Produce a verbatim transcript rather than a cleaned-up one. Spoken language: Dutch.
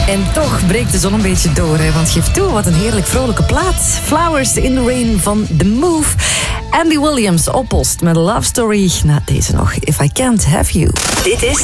En toch breekt de zon een beetje door, hè? Want geef toe, wat een heerlijk vrolijke plaat. Flowers in the Rain van The Move. Andy Williams oppost met Love Story. Na deze nog, If I Can't Have You. Dit is